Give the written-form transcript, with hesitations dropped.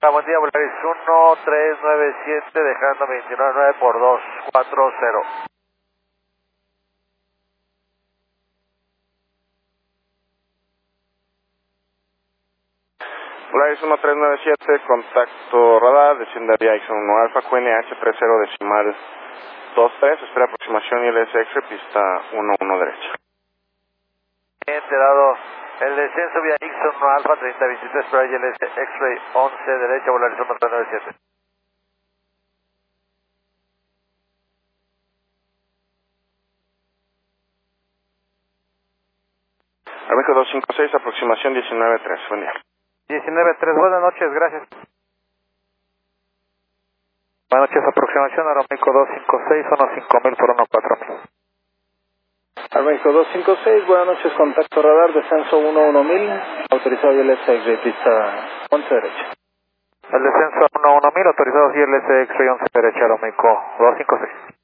Buen día, Volaris 1397, dejando 299 por 240. Volaris 1397, contacto radar, desciende a vía X1 Alfa, QNH 30 decimal 23, espera aproximación ILS X-ray, pista 11 derecha. Bien, te he dado el descenso vía X1 Alfa 3023, espera ILS X-ray 11 derecha, Volaris 1397. Aeroméxico 256, aproximación 19.3, buen día. 19.3, buenas noches, gracias. Buenas noches, aproximación Aeroméxico 256, 5000 por 14000. Aeroméxico 256, buenas noches, contacto radar, descenso 11000, autorizado ILS X-ray, pista 11 derecha. El descenso 11000, autorizado ILS X-ray 11 derecha, Aeroméxico 256.